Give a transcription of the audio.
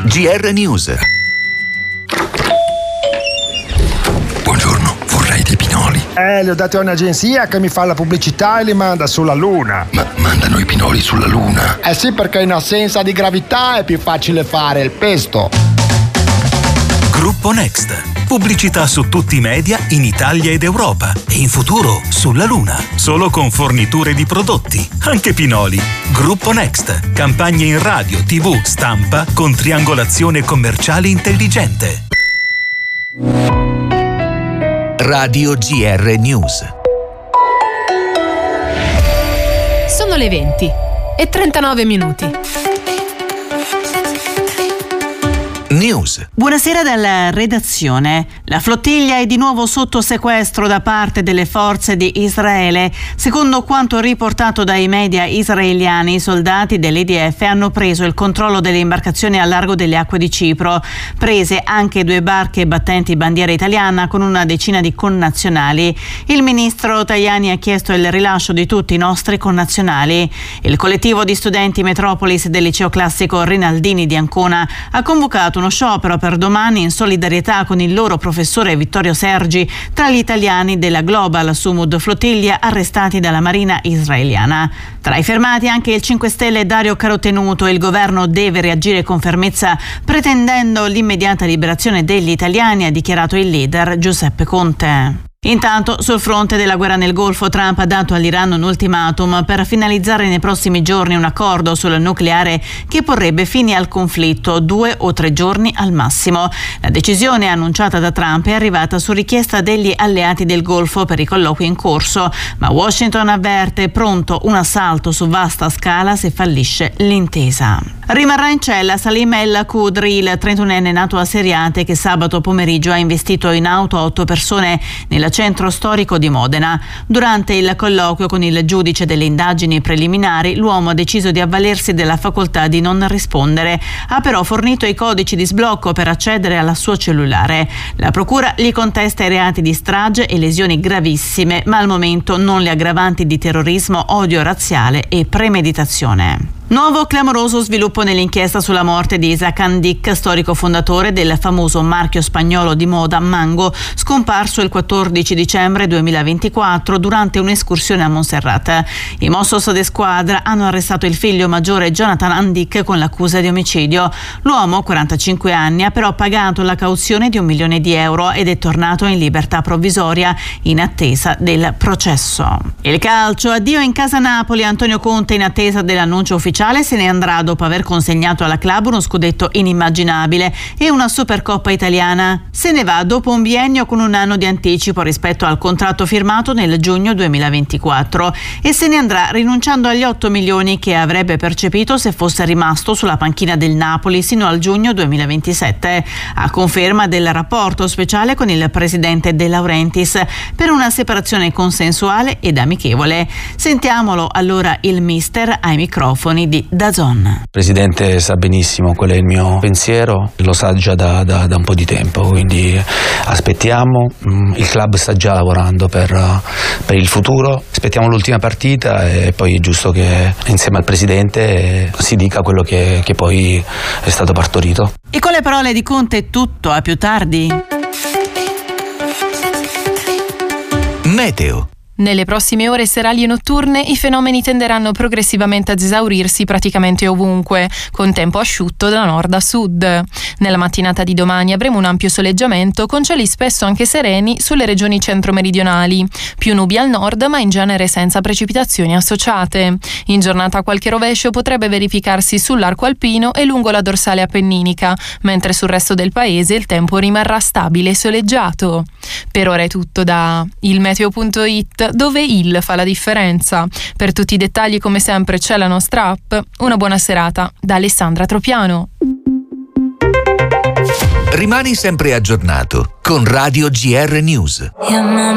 GR News. Buongiorno, vorrei dei pinoli. Li ho dati a un'agenzia che mi fa la pubblicità e li manda sulla Luna. Ma mandano i pinoli sulla Luna? Sì, perché in assenza di gravità è più facile fare il pesto. Gruppo Next. Pubblicità su tutti i media in Italia ed Europa e in futuro sulla Luna. Solo con forniture di prodotti, anche pinoli. Gruppo Next. Campagne in radio, TV, stampa con triangolazione commerciale intelligente. Radio GR News. Sono le 20:39. News. Buonasera dalla redazione. La flottiglia è di nuovo sotto sequestro da parte delle forze di Israele. Secondo quanto riportato dai media israeliani, i soldati dell'IDF hanno preso il controllo delle imbarcazioni a largo delle acque di Cipro. Prese anche 2 barche battenti bandiera italiana con una decina di connazionali. Il ministro Tajani ha chiesto il rilascio di tutti i nostri connazionali. Il collettivo di studenti Metropolis del liceo classico Rinaldini di Ancona ha convocato uno sciopero per domani in solidarietà con il loro professore Vittorio Sergi, tra gli italiani della Global Sumud Flottiglia arrestati dalla Marina israeliana. Tra i fermati anche il 5 Stelle Dario Carotenuto. Il governo deve reagire con fermezza pretendendo l'immediata liberazione degli italiani, ha dichiarato il leader Giuseppe Conte. Intanto, sul fronte della guerra nel Golfo, Trump ha dato all'Iran un ultimatum per finalizzare nei prossimi giorni un accordo sul nucleare che porrebbe fine al conflitto, 2 o 3 giorni al massimo. La decisione annunciata da Trump è arrivata su richiesta degli alleati del Golfo per i colloqui in corso, ma Washington avverte pronto un assalto su vasta scala se fallisce l'intesa. Rimarrà in cella Salim El Khudri, il 31enne nato a Seriate che sabato pomeriggio ha investito in auto 8 persone nel centro storico di Modena. Durante il colloquio con il giudice delle indagini preliminari, l'uomo ha deciso di avvalersi della facoltà di non rispondere. Ha però fornito i codici di sblocco per accedere al suo cellulare. La procura gli contesta i reati di strage e lesioni gravissime, ma al momento non le aggravanti di terrorismo, odio razziale e premeditazione. Nuovo clamoroso sviluppo nell'inchiesta sulla morte di Isaac Andic, storico fondatore del famoso marchio spagnolo di moda Mango, scomparso il 14 dicembre 2024 durante un'escursione a Montserrat. I Mossos de Squadra hanno arrestato il figlio maggiore Jonathan Andic con l'accusa di omicidio. L'uomo, 45 anni, ha però pagato la cauzione di €1 milione ed è tornato in libertà provvisoria in attesa del processo. Il calcio, addio in casa Napoli. Antonio Conte, in attesa dell'annuncio ufficiale, se ne andrà dopo aver consegnato alla club uno scudetto inimmaginabile e una Supercoppa italiana. Se ne va dopo un biennio con un anno di anticipo rispetto al contratto firmato nel giugno 2024 e se ne andrà rinunciando agli 8 milioni che avrebbe percepito se fosse rimasto sulla panchina del Napoli sino al giugno 2027, a conferma del rapporto speciale con il presidente De Laurentiis per una separazione consensuale ed amichevole. Sentiamolo allora il mister ai microfoni di DAZN. Il presidente sa benissimo qual è il mio pensiero, lo sa già da un po' di tempo, quindi aspettiamo. Il club sta già lavorando per il futuro, aspettiamo l'ultima partita e poi è giusto che insieme al presidente si dica quello che poi è stato partorito. E con le parole di Conte è tutto, a più tardi. Meteo. Nelle prossime ore serali e notturne i fenomeni tenderanno progressivamente ad esaurirsi praticamente ovunque, con tempo asciutto da nord a sud. Nella mattinata di domani avremo un ampio soleggiamento con cieli spesso anche sereni sulle regioni centro-meridionali, più nubi al nord ma in genere senza precipitazioni associate. In giornata qualche rovescio potrebbe verificarsi sull'arco alpino e lungo la dorsale appenninica, mentre sul resto del paese il tempo rimarrà stabile e soleggiato. Per ora è tutto da ilmeteo.it, dove il fa la differenza. Per tutti i dettagli, come sempre, c'è la nostra app. Una buona serata da Alessandra Tropiano. Rimani sempre aggiornato con Radio GR News.